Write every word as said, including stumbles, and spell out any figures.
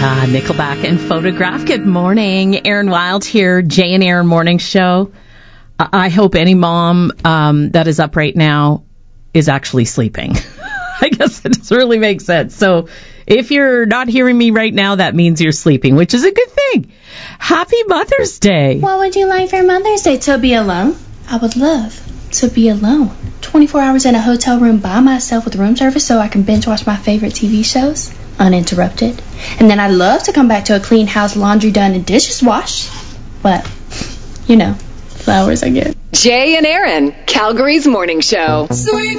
Uh, Nickelback and Photograph. Good morning. Aaron Wild here, Jay and Aaron Morning Show. Uh, I hope any mom um, that is up right now is actually sleeping. I guess it doesn't really make sense. So if you're not hearing me right now, that means you're sleeping, which is a good thing. Happy Mother's Day. What would you like for Mother's Day? To be alone? I would love to be alone. twenty-four hours in a hotel room by myself with room service so I can binge watch my favorite T V shows uninterrupted. And then I'd love to come back to a clean house, laundry done, and dishes washed. But, you know, flowers I get. Jay and Aaron, Calgary's Morning Show. Sweet